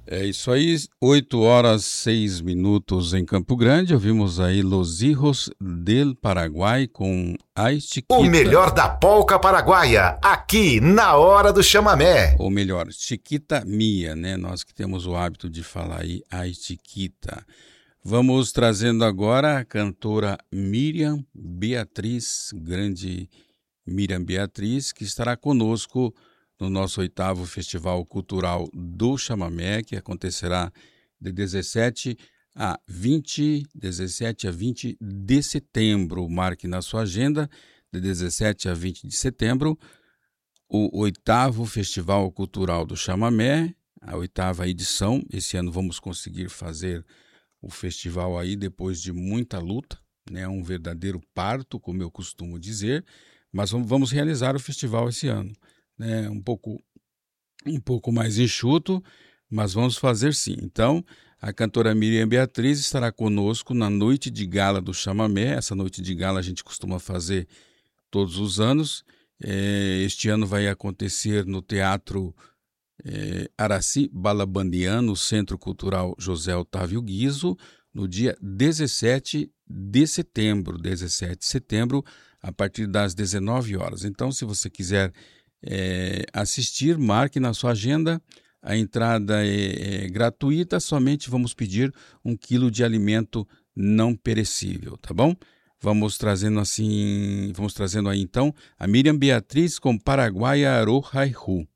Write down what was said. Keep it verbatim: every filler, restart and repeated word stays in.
É isso aí, oito horas seis minutos em Campo Grande. Ouvimos aí Los Hijos del Paraguai com A O Chiquita, melhor da polca paraguaia, aqui na Hora do Chamamé. ou melhor, Chiquita Mia, né? Nós que temos o hábito de falar aí A Chiquita. Vamos trazendo agora a cantora Miriam Beatriz, grande Miriam Beatriz, que estará conosco no nosso oitavo Festival Cultural do Chamamé, que acontecerá de dezessete a vinte, dezessete a vinte de setembro. Marque na sua agenda, de dezessete a vinte de setembro, o oitavo Festival Cultural do Chamamé, a oitava edição. Esse ano vamos conseguir fazer o festival aí depois de muita luta, né? Um verdadeiro parto, como eu costumo dizer, mas vamos vamos realizar o festival esse ano, né? Um pouco, um pouco mais enxuto, mas vamos fazer sim. Então, a cantora Miriam Beatriz estará conosco na noite de gala do Chamamé. Essa noite de gala a gente costuma fazer todos os anos. Eh, este ano vai acontecer no Teatro eh, Araci Balabandian, no Centro Cultural José Otávio Guizo, no dia dezessete de setembro, dezessete de setembro, a partir das dezenove horas. Então, se você quiser eh, assistir, marque na sua agenda. A entrada é, é gratuita, somente vamos pedir um quilo de alimento não perecível, tá bom? Vamos trazendo assim, vamos trazendo aí então a Miriam Beatriz com Paraguaia Arojaihu.